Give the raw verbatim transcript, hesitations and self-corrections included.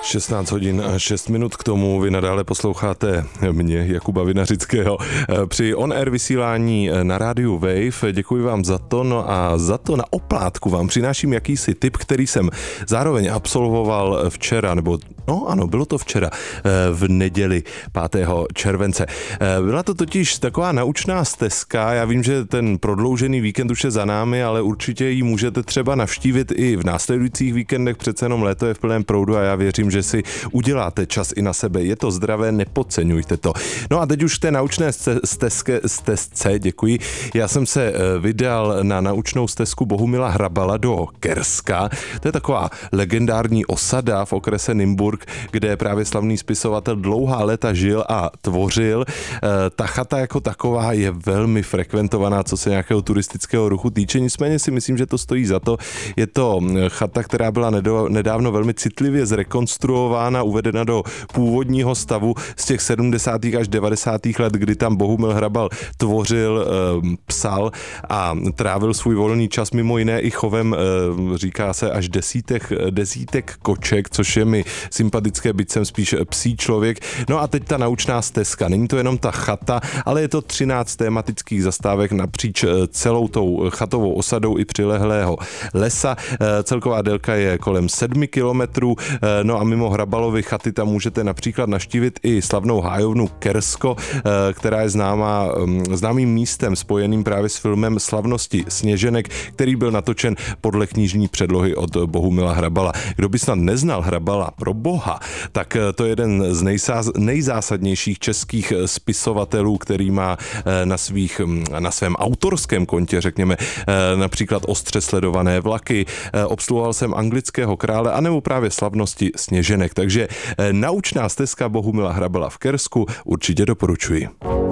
šestnáct hodin a šest minut k tomu. Vy nadále posloucháte mě, Jakuba Vinařického, při on-air vysílání na rádiu Wave. Děkuji vám za to, no a za to na oplátku vám přináším jakýsi tip, který jsem zároveň absolvoval včera, nebo no ano, bylo to včera, v neděli pátého července. Byla to totiž taková naučná stezka, já vím, že ten prodloužený víkend už je za námi, ale určitě ji můžete třeba navštívit i v následujících víkendech, přece jenom léto je v plném proudu a já věřím, že si uděláte čas i na sebe. Je to zdravé, nepodceňujte to. No a teď už v té naučné stezke, stezce, děkuji, já jsem se vydal na naučnou stezku Bohumila Hrabala do Kerska. To je taková legendární osada v okrese Nymburk, kde právě slavný spisovatel dlouhá léta žil a tvořil. Ta chata jako taková je velmi frekventovaná, co se nějakého turistického ruchu týče, nicméně si myslím, že to stojí za to. Je to chata, která byla nedávno velmi citlivě zrekonstruována, uvedena do původního stavu z těch sedmdesátých až devadesátých let, kdy tam Bohumil Hrabal tvořil, psal a trávil svůj volný čas mimo jiné i chovem, říká se, až desítek, desítek koček, což je mi sympatické, byť jsem spíš psí člověk. No a teď ta naučná stezka. Není to jenom ta chata, ale je to třináct tematických zastávek napříč celou tou chatovou osadou i přilehlého lesa. Celková délka je kolem sedmi kilometrů. No a mimo Hrabalovy chaty tam můžete například navštívit i slavnou hájovnu Kersko, která je známá, známým místem spojeným právě s filmem Slavnosti sněženek, který byl natočen podle knižní předlohy od Bohumila Hrabala. Kdo by snad neznal Hrabala pro boha, tak to je jeden z nejzásadnějších českých spisovatelů, který má na, svých, na svém autorském kontě, řekněme, například Ostře sledované vlaky, obsluhoval jsem Anglického krále, anebo právě Slavnosti sněženek. Takže naučná stezka Bohumila Hrabala v Kersku určitě doporučuji.